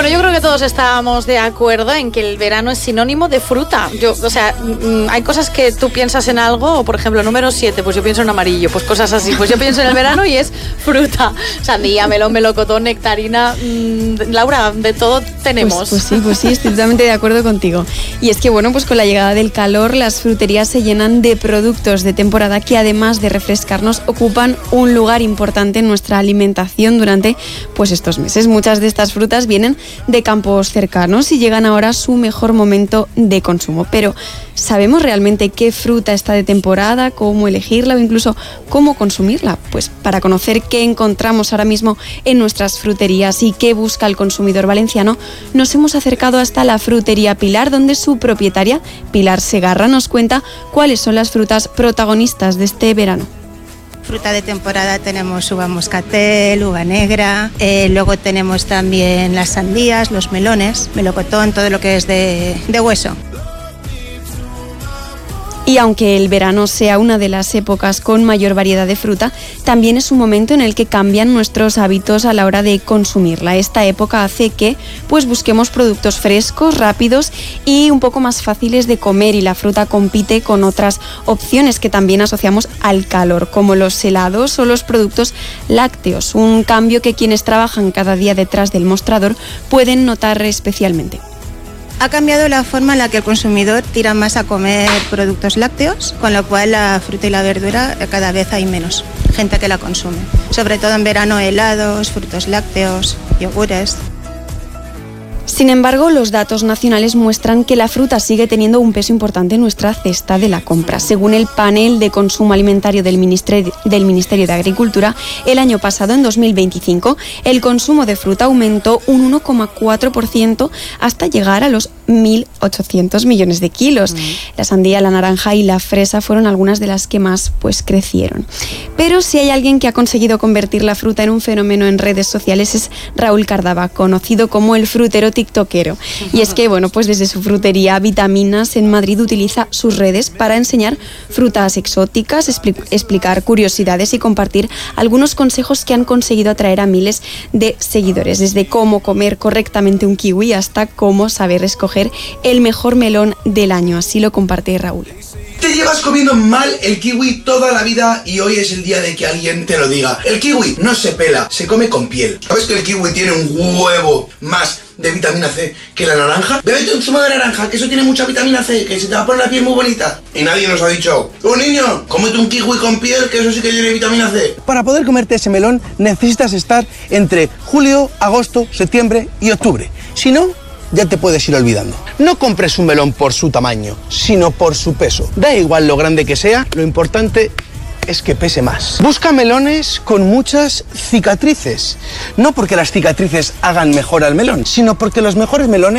Bueno, yo creo que todos estábamos de acuerdo en que el verano es sinónimo de fruta. Hay cosas que tú piensas en algo, o por ejemplo, número 7, pues yo pienso en amarillo, pues cosas así. Pues yo pienso en el verano y es fruta. Sandía, melón, melocotón, nectarina. Laura, de todo tenemos. Pues sí, estoy totalmente de acuerdo contigo. Y es que, bueno, pues con la llegada del calor, las fruterías se llenan de productos de temporada que, además de refrescarnos, ocupan un lugar importante en nuestra alimentación durante pues estos meses. Muchas de estas frutas vienen de campos cercanos y llegan ahora a su mejor momento de consumo. Pero ¿sabemos realmente qué fruta está de temporada, cómo elegirla o incluso cómo consumirla? Pues para conocer qué encontramos ahora mismo en nuestras fruterías y qué busca el consumidor valenciano, nos hemos acercado hasta la frutería Pilar, donde su propietaria, Pilar Segarra, nos cuenta cuáles son las frutas protagonistas de este verano. Fruta de temporada tenemos uva moscatel, uva negra, luego tenemos también las sandías, los melones, melocotón, todo lo que es de hueso. Y aunque el verano sea una de las épocas con mayor variedad de fruta, también es un momento en el que cambian nuestros hábitos a la hora de consumirla. Esta época hace que pues busquemos productos frescos, rápidos y un poco más fáciles de comer, y la fruta compite con otras opciones que también asociamos al calor, como los helados o los productos lácteos, un cambio que quienes trabajan cada día detrás del mostrador pueden notar especialmente. Ha cambiado la forma en la que el consumidor tira más a comer productos lácteos, con lo cual la fruta y la verdura cada vez hay menos gente que la consume. Sobre todo en verano, helados, frutos lácteos, yogures. Sin embargo, los datos nacionales muestran que la fruta sigue teniendo un peso importante en nuestra cesta de la compra. Según el panel de consumo alimentario del Ministerio de Agricultura, el año pasado, en 2025, el consumo de fruta aumentó un 1,4% hasta llegar a los 1.800 millones de kilos. La sandía, la naranja y la fresa fueron algunas de las que más crecieron. Pero si hay alguien que ha conseguido convertir la fruta en un fenómeno en redes sociales, es Raúl Cardava, conocido como el frutero tiktokero. Y es que, pues desde su frutería Vitaminas en Madrid utiliza sus redes para enseñar frutas exóticas, explicar curiosidades y compartir algunos consejos que han conseguido atraer a miles de seguidores, desde cómo comer correctamente un kiwi hasta cómo saber escoger el mejor melón del año. Así lo comparte Raúl. Te llevas comiendo mal el kiwi toda la vida y hoy es el día de que alguien te lo diga. El kiwi no se pela, se come con piel. ¿Sabes que el kiwi tiene un huevo más de vitamina C que la naranja? Bébete un zumo de naranja, que eso tiene mucha vitamina C, que se te va a poner la piel muy bonita. Y nadie nos ha dicho, niño, cómete un kiwi con piel, que eso sí que tiene vitamina C. Para poder comerte ese melón necesitas estar entre julio, agosto, septiembre y octubre. Si no, ya te puedes ir olvidando. No compres un melón por su tamaño, sino por su peso. Da igual lo grande que sea, lo importante es que pese más. Busca melones con muchas cicatrices. No porque las cicatrices hagan mejor al melón, sino porque los mejores melones